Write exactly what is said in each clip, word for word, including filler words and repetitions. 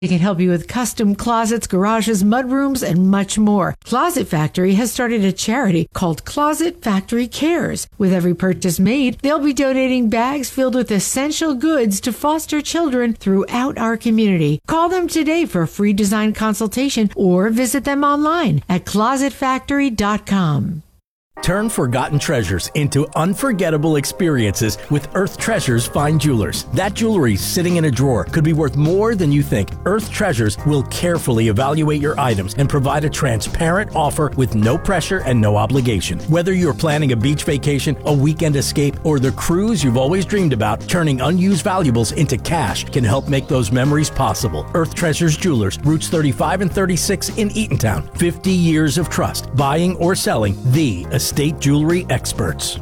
They can help you with custom closets, garages, mudrooms, and much more. Closet Factory has started a charity called Closet Factory Cares. With every purchase made, they'll be donating bags filled with essential goods to foster children throughout our community. Call them today for a free design consultation or visit them online at closet factory dot com. Turn forgotten treasures into unforgettable experiences with Earth Treasures Fine Jewelers. That jewelry sitting in a drawer could be worth more than you think. Earth Treasures will carefully evaluate your items and provide a transparent offer with no pressure and no obligation. Whether you're planning a beach vacation, a weekend escape, or the cruise you've always dreamed about, turning unused valuables into cash can help make those memories possible. Earth Treasures Jewelers, Routes thirty-five and thirty-six in Eatontown. fifty years of trust, buying or selling the estate jewelry experts.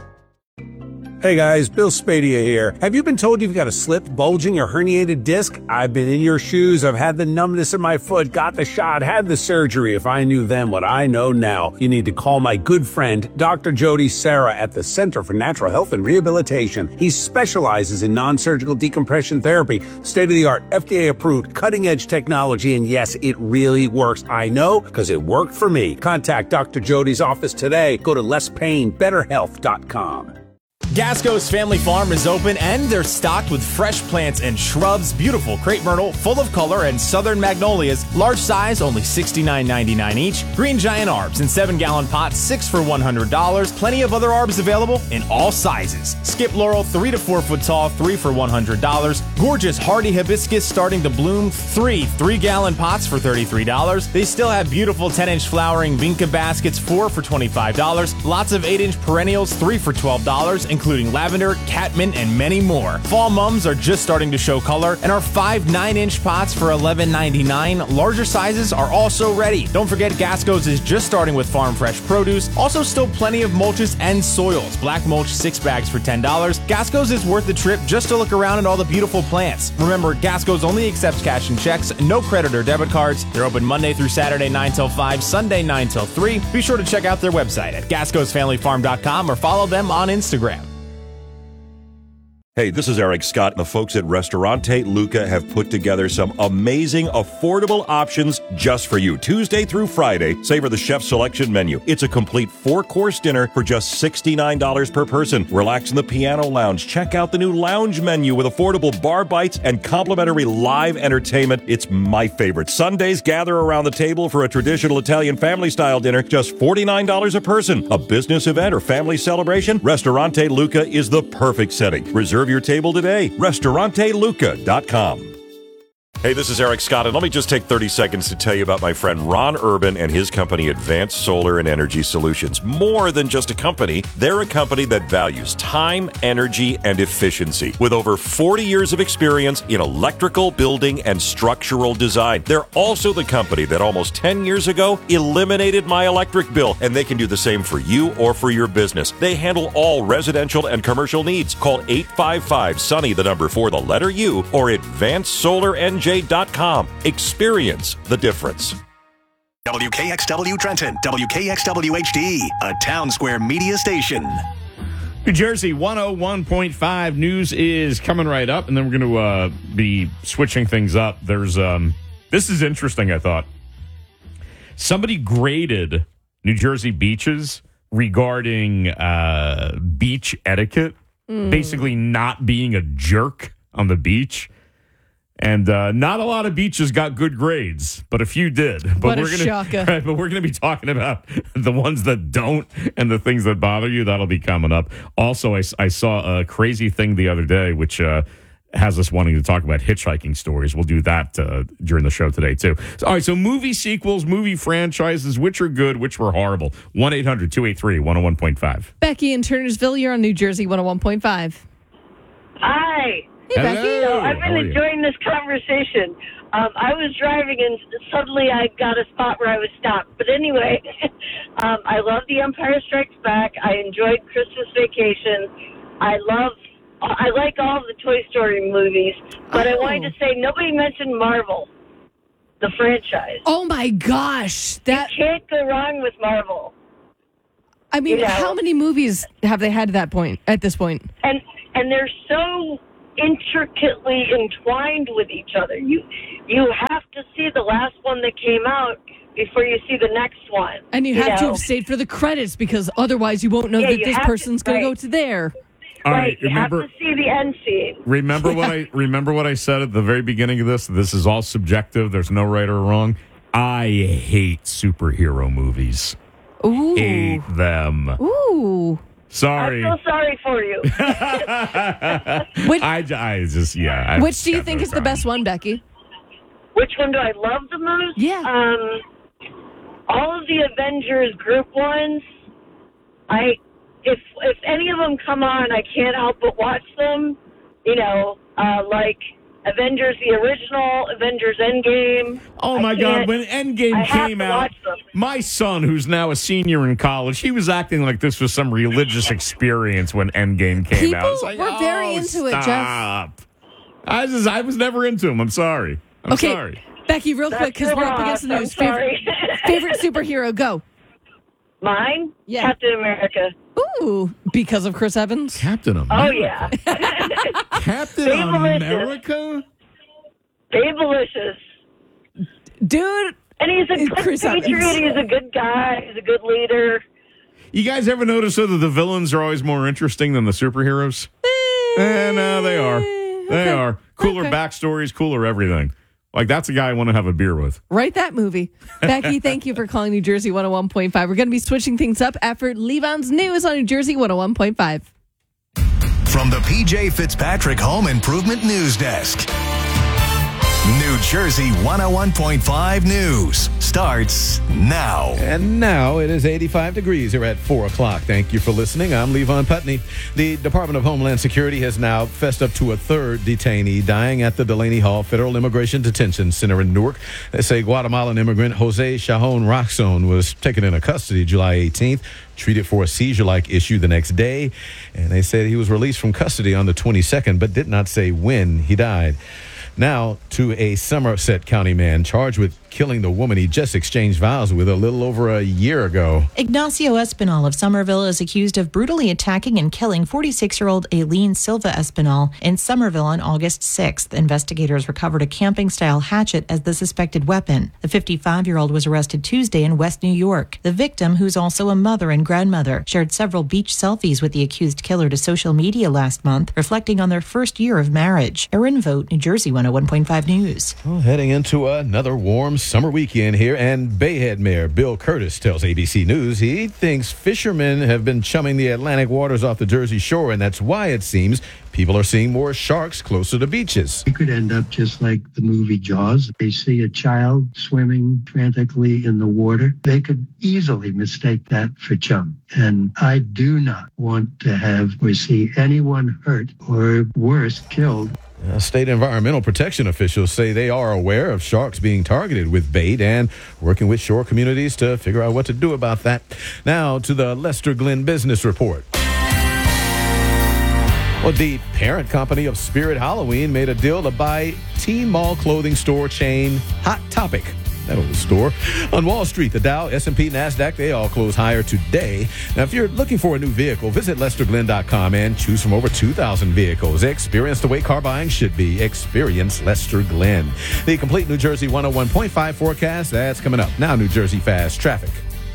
Hey guys, Bill Spadia here. Have you been told you've got a slipped, bulging, or herniated disc? I've been in your shoes. I've had the numbness in my foot, got the shot, had the surgery. If I knew then what I know now, you need to call my good friend, Doctor Jody Serra at the Center for Natural Health and Rehabilitation. He specializes in non-surgical decompression therapy, state-of-the-art, F D A-approved, cutting-edge technology, and yes, it really works. I know, because it worked for me. Contact Doctor Jody's office today. Go to less pain better health dot com. Gasco's Family Farm is open and they're stocked with fresh plants and shrubs, beautiful crepe myrtle, full of color, and southern magnolias, large size, only sixty-nine ninety-nine each, green giant arbs in seven gallon pots, six for one hundred dollars, plenty of other arbs available in all sizes. Skip laurel, three to four foot tall, three for one hundred dollars, gorgeous hardy hibiscus starting to bloom, three three gallon pots for thirty-three dollars. They still have beautiful ten inch flowering vinca baskets, four for twenty-five dollars, lots of eight inch perennials, three for twelve dollars, including lavender, catmint, and many more. Fall mums are just starting to show color, and our five nine inch pots for eleven ninety-nine. Larger sizes are also ready. Don't forget Gasco's is just starting with farm fresh produce. Also still plenty of mulches and soils. Black mulch six bags for ten dollars. Gasco's is worth the trip just to look around at all the beautiful plants. Remember, Gasco's only accepts cash and checks, no credit or debit cards. They're open Monday through Saturday nine till five, Sunday nine till three. Be sure to check out their website at gascos family farm dot com or follow them on Instagram. Hey, this is Eric Scott. The folks at Restaurante Luca have put together some amazing, affordable options just for you. Tuesday through Friday, savor the chef's selection menu. It's a complete four-course dinner for just sixty-nine dollars per person. Relax in the piano lounge. Check out the new lounge menu with affordable bar bites and complimentary live entertainment. It's my favorite. Sundays, gather around the table for a traditional Italian family-style dinner, just forty-nine dollars a person. A business event or family celebration? Restaurante Luca is the perfect setting. Reserve your table today. Restaurante Luca dot com. Hey, this is Eric Scott, and let me just take thirty seconds to tell you about my friend Ron Urban and his company, Advanced Solar and Energy Solutions. More than just a company, they're a company that values time, energy, and efficiency. With over forty years of experience in electrical, building, and structural design. They're also the company that almost ten years ago eliminated my electric bill, and they can do the same for you or for your business. They handle all residential and commercial needs. Call eight five five, SUNNY, the number for the letter U, or advanced solar n j dot com. Experience the difference. W K X W Trenton, W K X W H D, a Town Square media station. New Jersey one oh one point five news is coming right up, and then we're going to uh, be switching things up. There's um, this is interesting, I thought. Somebody graded New Jersey beaches regarding uh, beach etiquette, mm. basically not being a jerk on the beach. And uh, not a lot of beaches got good grades, but a few did. But what we're a gonna, shocker. Right, but we're going to be talking about the ones that don't and the things that bother you. That'll be coming up. Also, I, I saw a crazy thing the other day, which uh, has us wanting to talk about hitchhiking stories. We'll do that uh, during the show today, too. So, all right, so movie sequels, movie franchises, which are good, which were horrible. one eight hundred two eight three one oh one point five. Becky in Turnersville, you're on New Jersey one oh one point five. Hi. Hey, Becky. So I've been enjoying this conversation. Um, I was driving and suddenly I got a spot where I was stopped. But anyway, um, I love The Empire Strikes Back. I enjoyed Christmas Vacation. I love, I like all of the Toy Story movies. But oh. I wanted to say nobody mentioned Marvel, the franchise. Oh my gosh, that you can't go wrong with Marvel. I mean, you know? How many movies have they had at that point? At this point, and and they're so intricately entwined with each other. You you have to see the last one that came out before you see the next one. And you have know? to have stayed for the credits because otherwise you won't know Yeah, that you this have person's to- going to right. go to there. All right, right, you remember have to see the end scene. remember what I remember what I said at the very beginning of this. This is all subjective. There's no right or wrong. I hate superhero movies. Ooh. Hate them. Ooh. Sorry. I'm so sorry for you. Which, I, I just yeah. I which do you got think no is the time. best one, Becky? Which one do I love the most? Yeah. Um, all of the Avengers group ones. I, if if any of them come on, I can't help but watch them. You know, uh, like Avengers the original, Avengers Endgame. Oh I my God! can't- When Endgame I have came to out, watch them. my son, who's now a senior in college, he was acting like this was some religious experience when Endgame came People out. It's like, were very oh, into it, Jeff. stop. I just, I was never into him. I'm sorry. I'm Okay, sorry. Becky, real That's quick, because your we're up loss. against the I'm news. Favorite, sorry. favorite superhero, go. Mine? Yeah. Captain America. Ooh, because of Chris Evans? Captain America. Oh, yeah. Captain Fabulous. America? Fabulicious. Dude, And he's a good Chris Evans. patriot. He's a good guy. He's a good leader. You guys ever notice that the villains are always more interesting than the superheroes? Eh, no, they are. They Okay. are. Cooler Okay. backstories, cooler everything. Like, that's a guy I want to have a beer with. write that movie. Becky, thank you for calling New Jersey one oh one point five. We're going to be switching things up after Levon's News on New Jersey one oh one point five. From the P J Fitzpatrick Home Improvement News Desk. New Jersey one oh one point five News starts now. And now it is eighty-five degrees here at four o'clock. Thank you for listening. I'm Levon Putney. The Department of Homeland Security has now fessed up to a third detainee dying at the Delaney Hall Federal Immigration Detention Center in Newark. They say Guatemalan immigrant Jose Shajon Roxon was taken into custody July eighteenth, treated for a seizure-like issue the next day. And they said he was released from custody on the twenty-second, but did not say when he died. Now to a Somerset County man charged with killing the woman he just exchanged vows with a little over a year ago. Ignacio Espinal of Somerville is accused of brutally attacking and killing forty-six-year-old Aileen Silva Espinal in Somerville on August sixth. Investigators recovered a camping-style hatchet as the suspected weapon. The fifty-five-year-old was arrested Tuesday in West New York. The victim, who's also a mother and grandmother, shared several beach selfies with the accused killer to social media last month, reflecting on their first year of marriage. Erin Vogt, New Jersey one oh one point five News. Well, heading into another warm summer weekend here, and Bayhead Mayor Bill Curtis tells A B C News he thinks fishermen have been chumming the Atlantic waters off the Jersey Shore, and that's why it seems people are seeing more sharks closer to beaches. It could end up just like the movie Jaws. They see a child swimming frantically in the water. They could easily mistake that for chum. And I do not want to have or see anyone hurt or worse, killed. Uh, state environmental protection officials say they are aware of sharks being targeted with bait and working with shore communities to figure out what to do about that. Now to the Lester Glenn Business Report. Well, the parent company of Spirit Halloween made a deal to buy teen mall clothing store chain Hot Topic. That old store. On Wall Street, the Dow, S and P, NASDAQ, they all close higher today. Now, if you're looking for a new vehicle, visit lester glenn dot com and choose from over two thousand vehicles. Experience the way car buying should be. Experience Lester Glenn. The complete New Jersey one oh one point five forecast, that's coming up. Now, New Jersey Fast Traffic.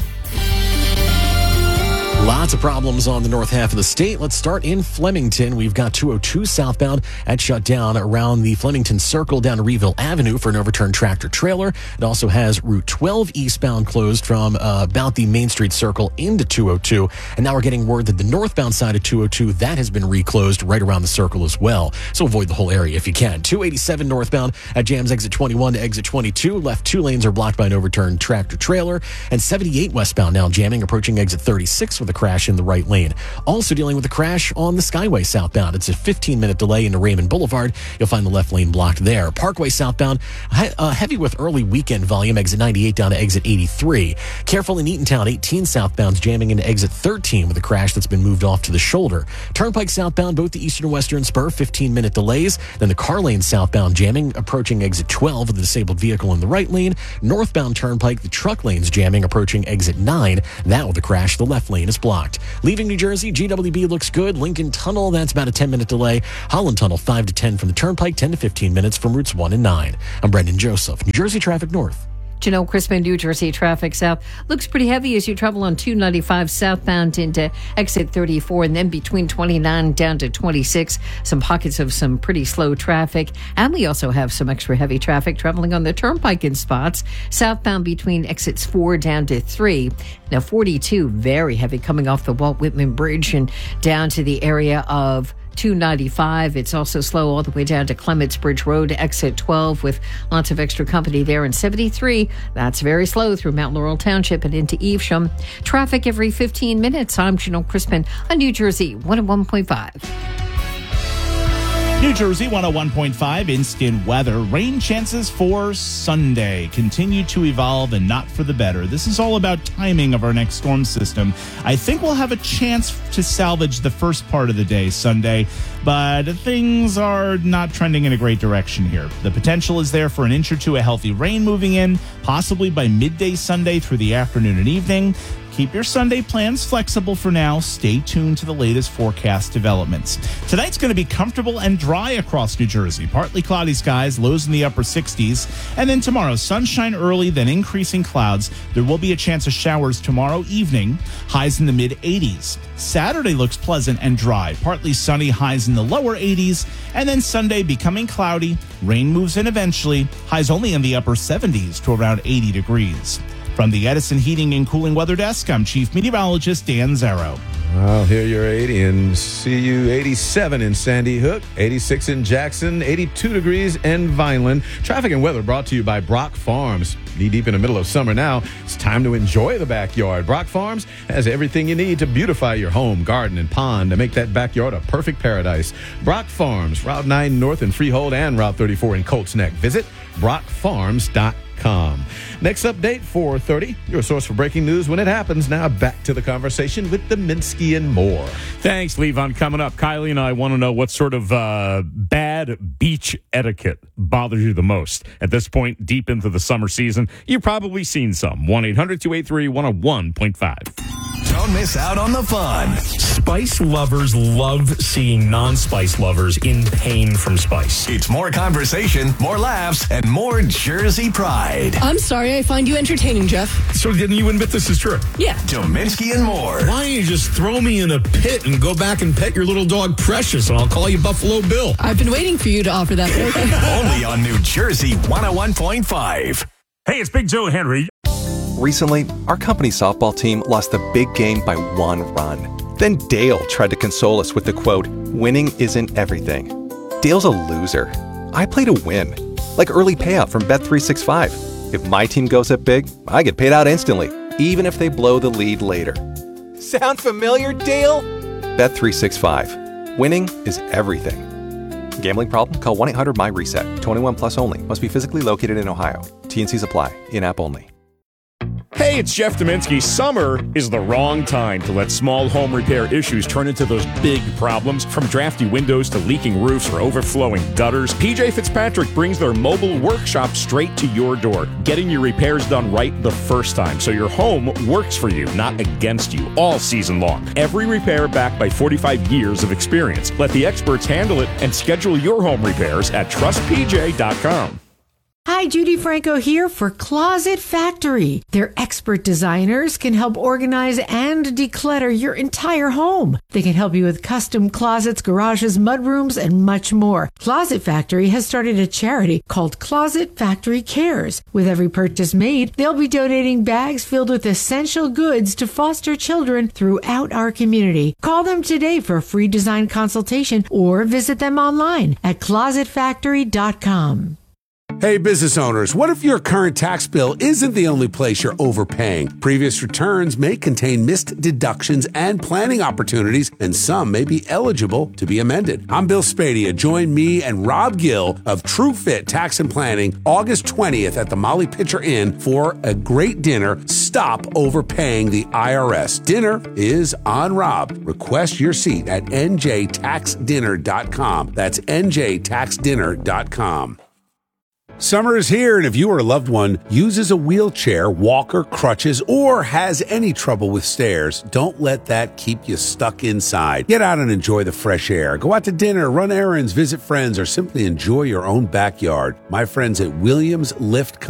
Lots of problems on the north half of the state. Let's start in Flemington. We've got two oh two southbound at shut down around the Flemington Circle down to Reeville Avenue for an overturned tractor trailer. It also has Route twelve eastbound closed from uh, about the Main Street Circle into two oh two. And now we're getting word that the northbound side of two oh two, that has been reclosed right around the circle as well. So avoid the whole area if you can. two eighty-seven northbound at Jams exit twenty-one to exit twenty-two. Left two lanes are blocked by an overturned tractor trailer. And seventy-eight westbound now jamming approaching exit thirty-six with a crash in the right lane. Also dealing with a crash on the Skyway southbound. It's a fifteen minute delay into Raymond Boulevard. You'll find the left lane blocked there. Parkway southbound, he- uh, heavy with early weekend volume, exit ninety-eight down to exit eighty-three. Careful in Eatontown, eighteen southbound's jamming into exit thirteen with a crash that's been moved off to the shoulder. Turnpike southbound, both the eastern and western spur, fifteen minute delays. Then the car lane southbound jamming, approaching exit twelve with a disabled vehicle in the right lane. Northbound Turnpike, the truck lanes jamming, approaching exit nine. That with a crash, the left lane is blocked. blocked. Leaving New Jersey, G W B looks good. Lincoln Tunnel, that's about a ten-minute delay. Holland Tunnel, five to ten from the Turnpike, ten to fifteen minutes from routes one and nine. I'm Brendan Joseph, New Jersey Traffic North. Janelle Crispin, New Jersey traffic south looks pretty heavy as you travel on two ninety-five southbound into exit thirty-four, and then between twenty-nine down to twenty-six, some pockets of some pretty slow traffic. And we also have some extra heavy traffic traveling on the Turnpike in spots southbound between exits four down to three. Now forty-two, very heavy coming off the Walt Whitman Bridge and down to the area of two ninety-five. It's also slow all the way down to Clements Bridge Road, exit twelve, with lots of extra company there. And seventy-three, that's very slow through Mount Laurel Township and into Evesham. Traffic every fifteen minutes. I'm Janelle Crispin on New Jersey one oh one point five. New Jersey one oh one point five, instant weather. Rain chances for Sunday continue to evolve and not for the better. This is all about timing of our next storm system. I think we'll have a chance to salvage the first part of the day Sunday, but things are not trending in a great direction here. The potential is there for an inch or two of healthy rain moving in, possibly by midday Sunday through the afternoon and evening. Keep your Sunday plans flexible for now. Stay tuned to the latest forecast developments. Tonight's going to be comfortable and dry across New Jersey. Partly cloudy skies, lows in the upper sixties. And then tomorrow, sunshine early, then increasing clouds. There will be a chance of showers tomorrow evening, highs in the mid eighties. Saturday looks pleasant and dry, partly sunny, highs in the lower eighties. And then Sunday becoming cloudy. Rain moves in eventually, highs only in the upper seventies to around eighty degrees. From the Edison Heating and Cooling Weather Desk, I'm Chief Meteorologist Dan Zarrow. I'll hear your eighty and see you eighty-seven in Sandy Hook, eighty-six in Jackson, eighty-two degrees in Vineland. Traffic and weather brought to you by Brock Farms. Knee deep in the middle of summer now, it's time to enjoy the backyard. Brock Farms has everything you need to beautify your home, garden, and pond to make that backyard a perfect paradise. Brock Farms, Route nine North in Freehold and Route thirty-four in Colts Neck. Visit brock farms dot com. Next update, four thirty. Your source for breaking news when it happens. Now back to the conversation with Dominski and more. Thanks, Levon. Coming up, Kylie and I want to know what sort of uh, bad beach etiquette bothers you the most. At this point, deep into the summer season, you've probably seen some. one eight hundred two eight three one oh one point five. Don't miss out on the fun. Spice lovers love seeing non-spice lovers in pain from spice. It's more conversation, more laughs, and more Jersey pride. I'm sorry, I find you entertaining, Jeff. So didn't you admit this is true? Yeah. Dominski and more. Why don't you just throw me in a pit and go back and pet your little dog Precious, and I'll call you Buffalo Bill. I've been waiting for you to offer that. Only on New Jersey one oh one point five. Hey, it's Big Joe Henry. Recently, our company softball team lost a big game by one run. Then Dale tried to console us with the quote, "Winning isn't everything." Dale's a loser. I play to win. Like early payout from Bet three sixty-five. If my team goes up big, I get paid out instantly, even if they blow the lead later. Sound familiar, Dale? Bet three sixty-five. Winning is everything. Gambling problem? Call one eight hundred M Y RESET. twenty-one plus only. Must be physically located in Ohio. T and Cs apply. In-app only. Hey, it's Jeff Dominski. Summer is the wrong time to let small home repair issues turn into those big problems. From drafty windows to leaking roofs or overflowing gutters, P J Fitzpatrick brings their mobile workshop straight to your door, getting your repairs done right the first time so your home works for you, not against you, all season long. Every repair backed by forty-five years of experience. Let the experts handle it and schedule your home repairs at trust p j dot com. Hi, Judy Franco here for Closet Factory. Their expert designers can help organize and declutter your entire home. They can help you with custom closets, garages, mudrooms, and much more. Closet Factory has started a charity called Closet Factory Cares. With every purchase made, they'll be donating bags filled with essential goods to foster children throughout our community. Call them today for a free design consultation or visit them online at closet factory dot com. Hey, business owners, what if your current tax bill isn't the only place you're overpaying? Previous returns may contain missed deductions and planning opportunities, and some may be eligible to be amended. I'm Bill Spadia. Join me and Rob Gill of TrueFit Tax and Planning August twentieth at the Molly Pitcher Inn for a great dinner. Stop overpaying the I R S. Dinner is on Rob. Request your seat at n j tax dinner dot com. That's n j tax dinner dot com. Summer is here, and if you or a loved one uses a wheelchair, walker, crutches, or has any trouble with stairs, don't let that keep you stuck inside. Get out and enjoy the fresh air. Go out to dinner, run errands, visit friends, or simply enjoy your own backyard. My friends at Williams Lift